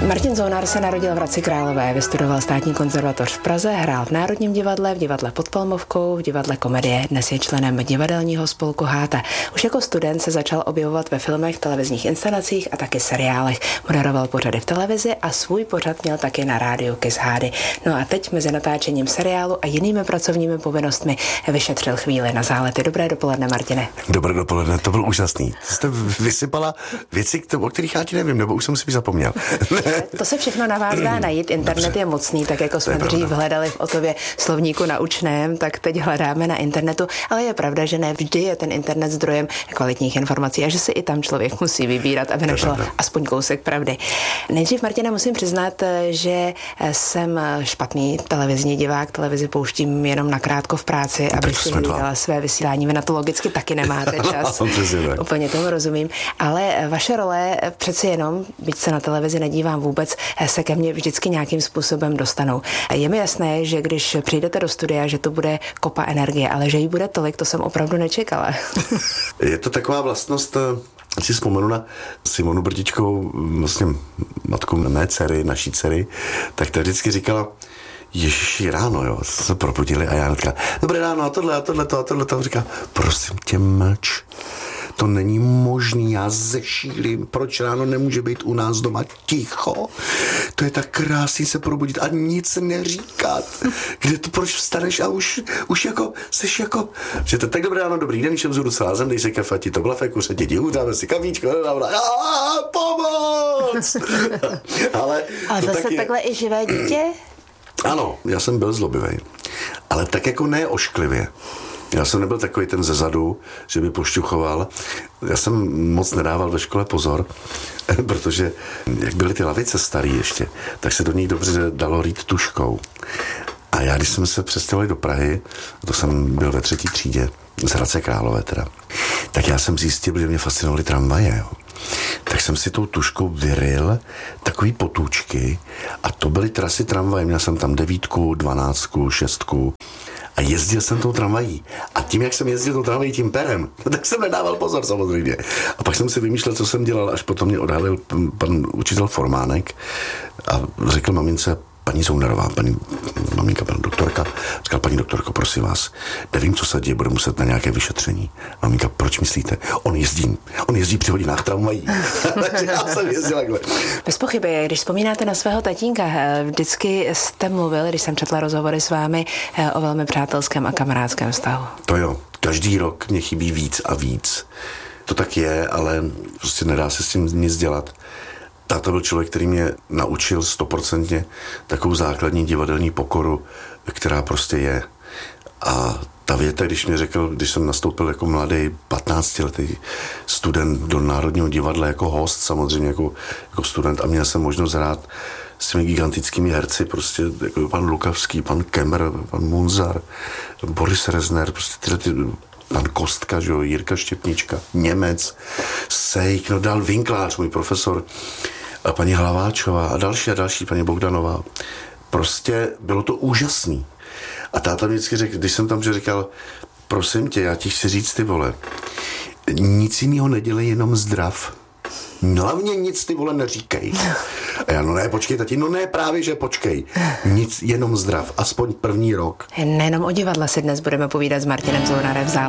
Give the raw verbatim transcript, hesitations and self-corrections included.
Martin Zounár se narodil v Hradci Králové, vystudoval státní konzervatoř v Praze, hrál v Národním divadle, v divadle Pod Palmovkou, v divadle Komedie, dnes je členem divadelního spolku Háta. Už jako student se začal objevovat ve filmech, televizních inscenacích a taky seriálech. Moderoval pořady v televizi a svůj pořad měl taky na rádiu Kiss Hády. No a teď mezi natáčením seriálu a jinými pracovními povinnostmi vyšetřil chvíli na zálety. Dobré dopoledne, Martine. Dobré dopoledne, to byl úžasný. Jste vysypala věci, o kterých já ti nevím, nebo už jsem si zapomněl. To se všechno na vás dá najít. Internet Dobře. Je mocný, tak jako jsme dřív hledali v Otově slovníku naučném, tak teď hledáme na internetu, ale je pravda, že ne vždy je ten internet zdrojem kvalitních informací a že si i tam člověk musí vybírat, aby našel aspoň kousek pravdy. Nejdřív, Martina, musím přiznat, že jsem špatný televizní divák, televizi pouštím jenom nakrátko v práci, abych si hlídala své vysílání. Vy na to logicky taky nemáte čas. Úplně tomu rozumím, ale vaše role přeci jenom, byť se na televizi nedívám vůbec, se ke mně vždycky nějakým způsobem dostanou. Je mi jasné, že když přijdete do studia, že to bude kopa energie, ale že jí bude tolik, to jsem opravdu nečekala. Je to taková vlastnost, si vzpomenu na Simonu Brdičkovou, vlastně matku mé dcery, naší dcery, tak ta vždycky říkala: Ježiši, ráno, jo, se probudili a já říkala: dobré ráno, a tohle, a tohle, a tohle, a říká: prosím tě, mlč. To není možný, já zešílím, proč ráno nemůže být u nás doma ticho? To je tak krásný se probudit a nic neříkat. Kde to, proč vstaneš a už, už jako, seš jako, že to tak dobré ráno, dobrý den, všem zůru celá zem, dej se kafe, ti to byla fekuře, děti, dáme si kavíčko, dáme, aaa, pomoc! ale ale to zase takhle i živé dítě? Ano, já jsem byl zlobivý, ale tak jako ne ošklivě. Já jsem nebyl takový ten zezadu, že by pošťuchoval. Já jsem moc nedával ve škole pozor, protože jak byly ty lavice starý ještě, tak se do nich dobře dalo rýt tužkou. A já, když jsme se přestěhovali do Prahy, to jsem byl ve třetí třídě, z Hradce Králové teda, tak já jsem zjistil, že mě fascinovaly tramvaje, jo. Tak jsem si tou tužkou vyryl takový potůčky a to byly trasy tramvaje. Měl jsem tam devítku, dvanáctku, šestku. A jezdil jsem tou tramvají. A tím, jak jsem jezdil tou tramvají tím perem, tak jsem nedával pozor samozřejmě. A pak jsem si vymýšlel, co jsem dělal, až potom mě odhalil pan učitel Formánek a řekl mamince: paní Zounarová, paní maminka, paní doktorka, říkal: paní doktorko, prosím vás, nevím, co se děje, bude muset na nějaké vyšetření. Maminka: proč myslíte? On jezdí, on jezdí při hodinách tramvají. Takže já jsem jezdil takhle. Bez pochyby, když vzpomínáte na svého tatínka, vždycky jste mluvil, když jsem četla rozhovory s vámi, o velmi přátelském a kamarádském vztahu. To jo, každý rok mě chybí víc a víc. To tak je, ale prostě nedá se s tím nic dělat. Táta byl člověk, který mě naučil stoprocentně takovou základní divadelní pokoru, která prostě je. A ta věta, když mě řekl, když jsem nastoupil jako mladý patnáctiletý student do Národního divadla jako host, samozřejmě jako, jako student, a měl jsem možnost hrát s těmi gigantickými herci, prostě jako pan Lukavský, pan Kemmer, pan Munzar, Boris Rezner, prostě tyhle ty, pan Kostka, že jo, Jirka Štěpnička, Němec, Sejk, no dál Vinklář, můj profesor, a paní Hlaváčová a další a další, paní Bogdanová. Prostě bylo to úžasný. A táta vždycky řekl, když jsem tam že říkal: prosím tě, já ti chci říct, ty vole, nic jiného nedělej, jenom zdrav. Hlavně nic, ty vole, neříkej. A já: no ne, počkej, tati, no ne, právě, že počkej. Nic, jenom zdrav, aspoň první rok. Nejenom o divadle si dnes budeme povídat s Martinem Zounárem v zále.